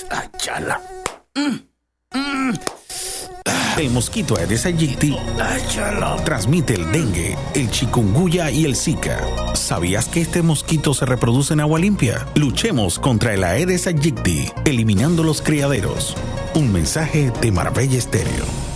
Achala. El mosquito Aedes aegypti transmite el dengue, el chikungunya y el Zika. ¿Sabías que este mosquito se reproduce en agua limpia? Luchemos contra el Aedes aegypti, eliminando los criaderos. Un mensaje de Marbella Estéreo.